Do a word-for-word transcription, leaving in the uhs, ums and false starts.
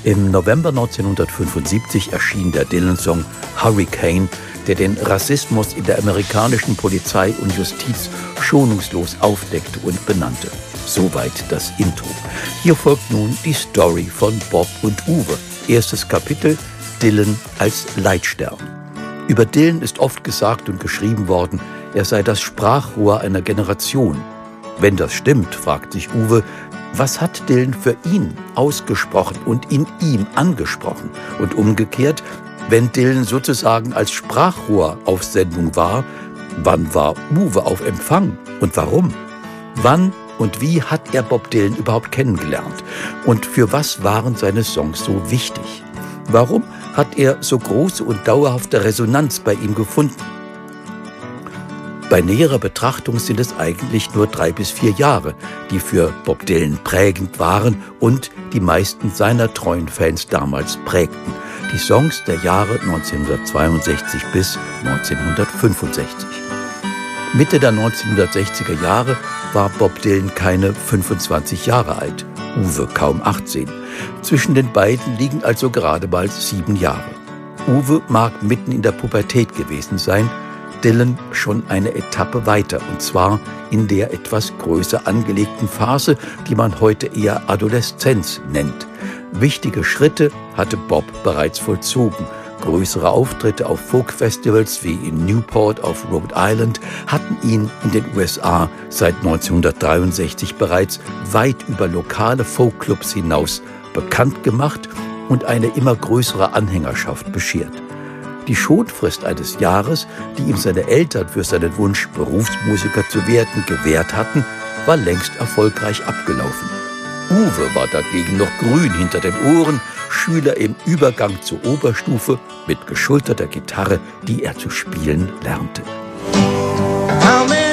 Im November neunzehnhundertfünfundsiebzig erschien der Dylan-Song Hurricane, der den Rassismus in der amerikanischen Polizei und Justiz schonungslos aufdeckte und benannte. Soweit das Intro. Hier folgt nun die Story von Bob und Uwe. Erstes Kapitel: Dylan als Leitstern. Über Dylan ist oft gesagt und geschrieben worden, er sei das Sprachrohr einer Generation. Wenn das stimmt, fragt sich Uwe, was hat Dylan für ihn ausgesprochen und in ihm angesprochen? Und umgekehrt, wenn Dylan sozusagen als Sprachrohr auf Sendung war, wann war Uwe auf Empfang und warum? Wann und wie hat er Bob Dylan überhaupt kennengelernt? Und für was waren seine Songs so wichtig? Warum hat er so große und dauerhafte Resonanz bei ihm gefunden? Bei näherer Betrachtung sind es eigentlich nur drei bis vier Jahre, die für Bob Dylan prägend waren und die meisten seiner treuen Fans damals prägten. Die Songs der Jahre neunzehnhundertzweiundsechzig bis neunzehnhundertfünfundsechzig. Mitte der neunzehnhundertsechziger Jahre war Bob Dylan keine fünfundzwanzig Jahre alt, Uwe kaum achtzehn. Zwischen den beiden liegen also gerade mal sieben Jahre. Uwe mag mitten in der Pubertät gewesen sein, Dylan schon eine Etappe weiter, und zwar in der etwas größer angelegten Phase, die man heute eher Adoleszenz nennt. Wichtige Schritte hatte Bob bereits vollzogen. Größere Auftritte auf Folkfestivals wie in Newport auf Rhode Island hatten ihn in den U S A seit neunzehnhundertdreiundsechzig bereits weit über lokale Folkclubs hinaus bekannt gemacht und eine immer größere Anhängerschaft beschert. Die Schonfrist eines Jahres, die ihm seine Eltern für seinen Wunsch, Berufsmusiker zu werden, gewährt hatten, war längst erfolgreich abgelaufen. Uwe war dagegen noch grün hinter den Ohren, Schüler im Übergang zur Oberstufe mit geschulterter Gitarre, die er zu spielen lernte. How many